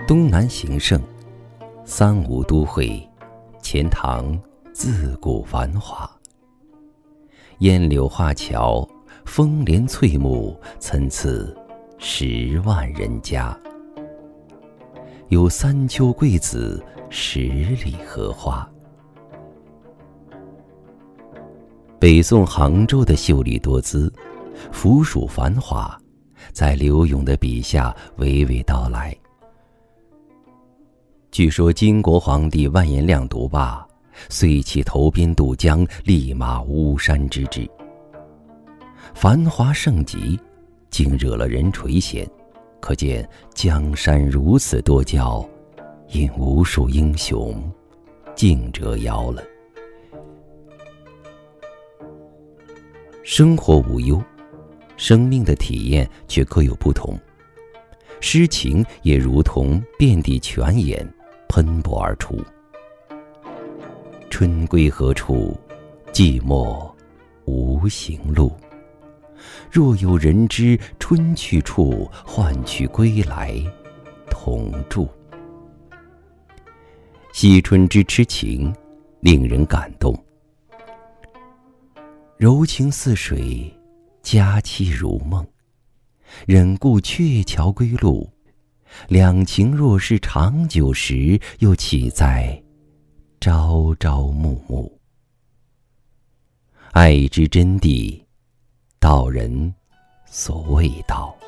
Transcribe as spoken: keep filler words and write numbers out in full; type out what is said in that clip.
东南形胜，三吴都会，钱塘自古繁华。烟柳画桥，风帘翠幕，参差十万人家。有三秋桂子，十里荷花。北宋杭州的秀丽多姿，府属繁华，在柳永的笔下娓娓道来。据说金国皇帝完颜亮独霸，遂起投鞭渡江，立马巫山之志。繁华盛极，竟惹了人垂涎，可见江山如此多娇，因无数英雄竞折腰了。生活无忧，生命的体验却各有不同。诗情也如同遍地泉眼，喷薄而出。春归何处？寂寞无行路。若有人知春去处，换取归来同住。惜春之痴情，令人感动。柔情似水，佳期如梦。忍顾鹊桥归路，两情若是长久时，又岂在朝朝暮暮。爱之真谛，道人所谓道。